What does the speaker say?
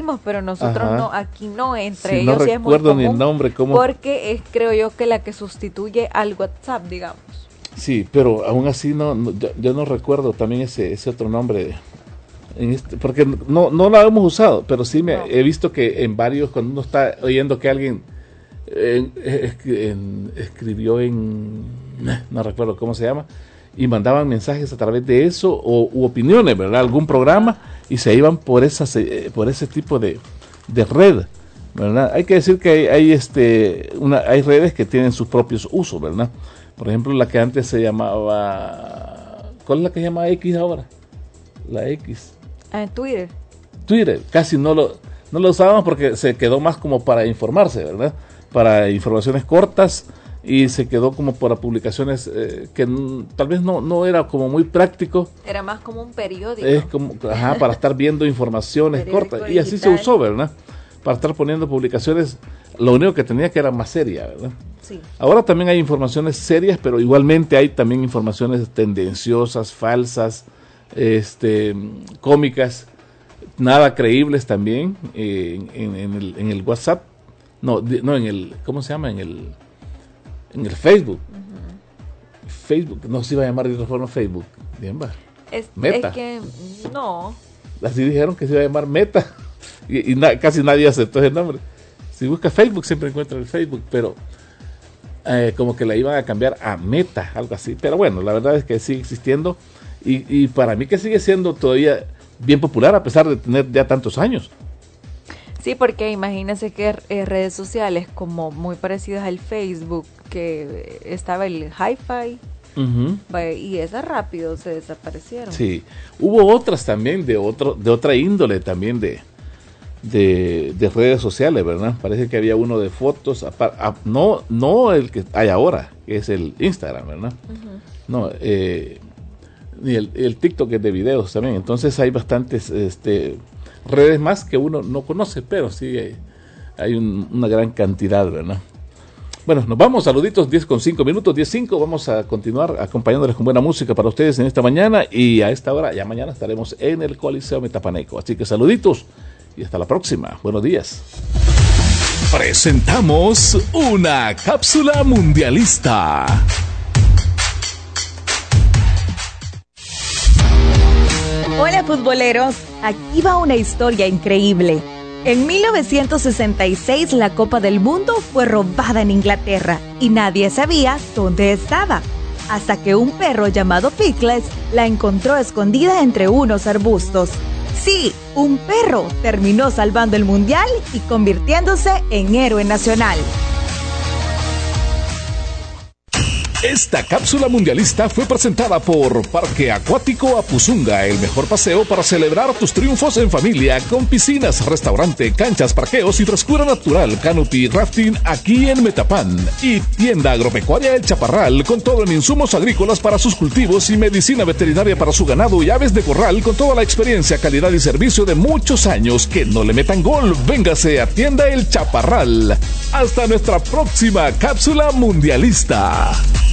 compartimos, pero nosotros no, aquí no, entre sí, ellos no sí es muy recuerdo común, ni el nombre, ¿cómo? porque es, creo yo, que la que sustituye al WhatsApp, digamos. Sí, pero aún así yo no recuerdo también ese otro nombre, porque no lo hemos usado, pero sí he visto que en varios, cuando uno está oyendo que alguien escribió no recuerdo cómo se llama, y mandaban mensajes a través de eso, u opiniones, ¿verdad? Algún programa, y se iban por ese tipo de red, ¿verdad? Hay que decir que hay redes que tienen sus propios usos, ¿verdad? Por ejemplo, la que antes se llamaba... ¿Cuál es la que se llama X ahora? La X. Twitter. Twitter, casi no lo usábamos porque se quedó más como para informarse, ¿verdad? Para informaciones cortas, y se quedó como para publicaciones que tal vez no era como muy práctico. Era más como un periódico. Es como, para estar viendo informaciones cortas. Y así se usó, ¿verdad? Para estar poniendo publicaciones, lo único que tenía que era más seria, ¿verdad? Sí. Ahora también hay informaciones serias, pero igualmente hay también informaciones tendenciosas, falsas, cómicas, nada creíbles también en el WhatsApp. No, en el, ¿cómo se llama? En el Facebook. Uh-huh. Facebook, no se iba a llamar de otra forma Facebook. Bien, va. Meta. Es que no. Así dijeron que se iba a llamar Meta. Y casi nadie aceptó ese nombre. Si busca Facebook siempre encuentra el Facebook, pero como que la iban a cambiar a Meta, algo así. Pero bueno, la verdad es que sigue existiendo, y para mí que sigue siendo todavía bien popular a pesar de tener ya tantos años. Sí, porque imagínense que redes sociales como muy parecidas al Facebook, que estaba el Hi-Fi, uh-huh, y esas rápido se desaparecieron. Sí, hubo otras también de otra índole también de redes sociales, ¿verdad? Parece que había uno de fotos, no el que hay ahora, que es el Instagram, ¿verdad? Uh-huh. No, y el TikTok es de videos también. Entonces hay bastantes redes más que uno no conoce, pero sí hay una gran cantidad, ¿verdad? Bueno, nos vamos, saluditos, 10:05 minutos, 10:05, vamos a continuar acompañándoles con buena música para ustedes en esta mañana, y a esta hora, ya mañana estaremos en el Coliseo Metapaneco, así que saluditos y hasta la próxima, buenos días. Presentamos una cápsula mundialista. Hola futboleros, aquí va una historia increíble. En 1966 la Copa del Mundo fue robada en Inglaterra y nadie sabía dónde estaba, hasta que un perro llamado Pickles la encontró escondida entre unos arbustos. Sí, un perro terminó salvando el mundial y convirtiéndose en héroe nacional. Esta cápsula mundialista fue presentada por Parque Acuático Apuzunga, el mejor paseo para celebrar tus triunfos en familia, con piscinas, restaurante, canchas, parqueos y frescura natural, canopy, rafting aquí en Metapán. Y tienda agropecuaria El Chaparral, con todo en insumos agrícolas para sus cultivos y medicina veterinaria para su ganado y aves de corral, con toda la experiencia, calidad y servicio de muchos años. Que no le metan gol, véngase a tienda El Chaparral. Hasta nuestra próxima cápsula mundialista.